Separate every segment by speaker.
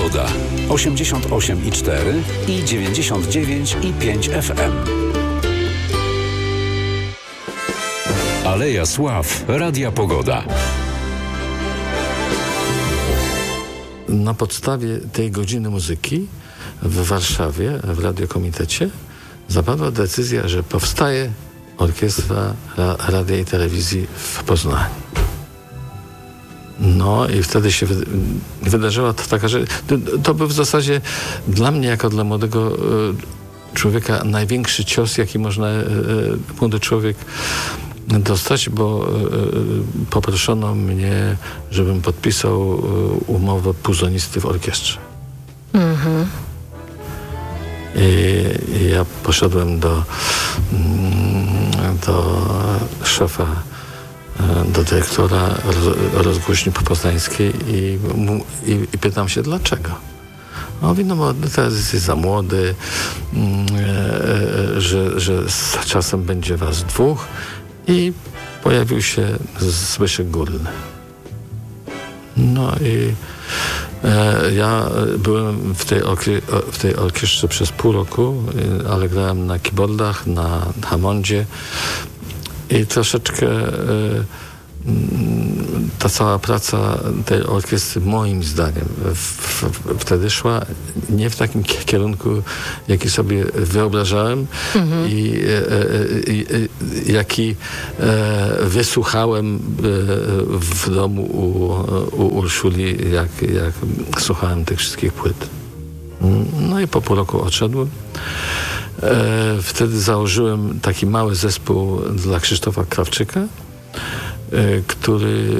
Speaker 1: Pogoda. 88,4 i 99,5 FM. Aleja Sław. Radia Pogoda.
Speaker 2: Na podstawie tej godziny muzyki w Warszawie, w Radiokomitecie, zapadła decyzja, że powstaje Orkiestra Radia i Telewizji w Poznaniu. No i wtedy się wydarzyła to taka rzecz. To był w zasadzie dla mnie, jako dla młodego człowieka, największy cios, jaki można młody człowiek dostać, bo poproszono mnie, żebym podpisał umowę puzonisty w orkiestrze. Mhm. I ja poszedłem do szefa, do dyrektora rozgłośni poznańskiej i pytam się, dlaczego. On mówi, no bo teraz jesteś za młody, że z czasem będzie was dwóch, i pojawił się Zbyszek Górny. No i ja byłem w tej orkiestrze przez pół roku, ale grałem na keyboardach, na Hammondzie i troszeczkę ta cała praca tej orkiestry, moim zdaniem, wtedy szła nie w takim kierunku, jaki sobie wyobrażałem i jaki wysłuchałem w domu u Urszuli, jak słuchałem tych wszystkich płyt. No i po pół roku odszedłem. Wtedy założyłem taki mały zespół dla Krzysztofa Krawczyka, który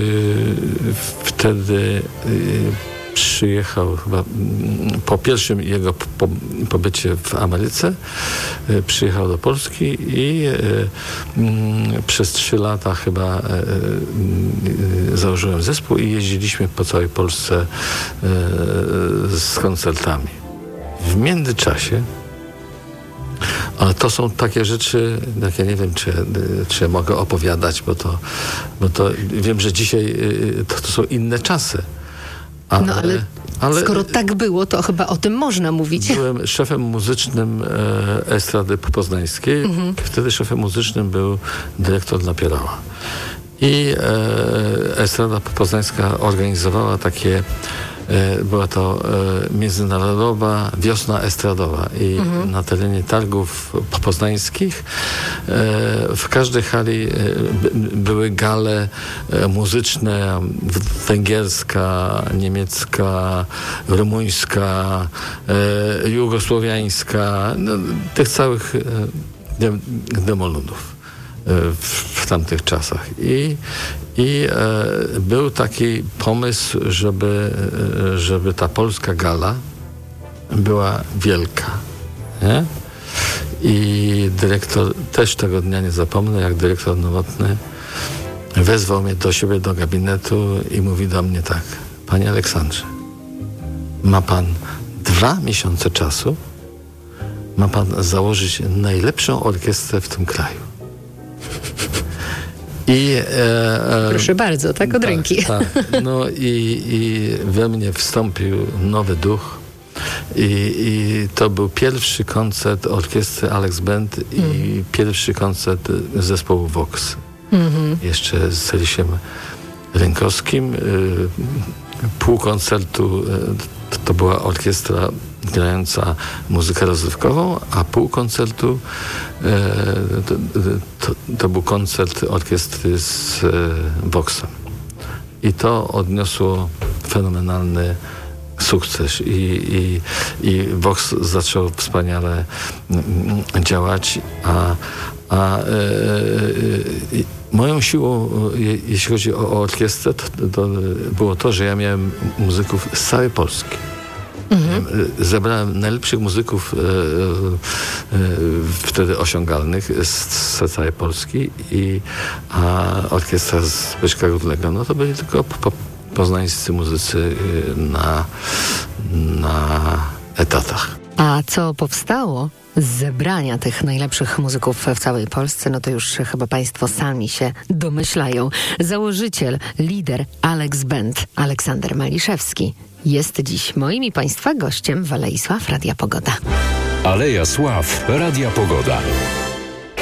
Speaker 2: wtedy przyjechał chyba po pierwszym jego pobycie w Ameryce, przyjechał do Polski i przez 3 lata chyba założyłem zespół i jeździliśmy po całej Polsce z koncertami. W międzyczasie, ale to są takie rzeczy, jak ja nie wiem, czy mogę opowiadać, bo to wiem, że dzisiaj to są inne czasy. Ale
Speaker 3: skoro tak było, to chyba o tym można mówić.
Speaker 2: Byłem szefem muzycznym Estrady Poznańskiej. Wtedy szefem muzycznym był dyrektor Napierała. I Estrada Poznańska organizowała takie, była to międzynarodowa wiosna estradowa i na terenie targów poznańskich w każdej hali były gale muzyczne, węgierska, niemiecka, rumuńska, jugosłowiańska, no, tych całych demoludów w tamtych czasach. I był taki pomysł, żeby ta polska gala była wielka. Nie? I dyrektor, też tego dnia nie zapomnę, jak dyrektor Nowotny wezwał mnie do siebie do gabinetu i mówi do mnie tak: panie Aleksandrze, ma pan 2 miesiące czasu, ma pan założyć najlepszą orkiestrę w tym kraju.
Speaker 3: Proszę bardzo, tak od ręki.
Speaker 2: Tak. No i we mnie wstąpił nowy duch i to był pierwszy koncert orkiestry Alex Band i pierwszy koncert zespołu Vox. Jeszcze z Rysiem Rękowskim. Pół koncertu to była orkiestra grająca muzykę rozrywkową, a pół koncertu to był koncert orkiestry z Voxem. I to odniosło fenomenalny sukces i Vox zaczął wspaniale działać, a moją siłą, jeśli chodzi o orkiestrę, to było to, że ja miałem muzyków z całej Polski. Zebrałem najlepszych muzyków wtedy osiągalnych z całej Polski, a orkiestra Zbyszka Górnego, no to byli tylko poznańscy muzycy na etatach.
Speaker 3: A co powstało z zebrania tych najlepszych muzyków w całej Polsce, no to już chyba państwo sami się domyślają. Założyciel, lider Alex Band, Aleksander Maliszewski. jest dziś moim i Państwa gościem w Alei Sław Radia Pogoda.
Speaker 1: Aleja Sław Radia Pogoda.